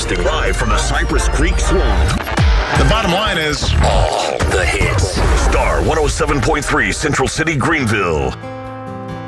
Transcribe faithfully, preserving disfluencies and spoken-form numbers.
Broadcasting live from the Cypress Creek Swamp. The bottom line is all the hits. Star one oh seven point three Central City, Greenville.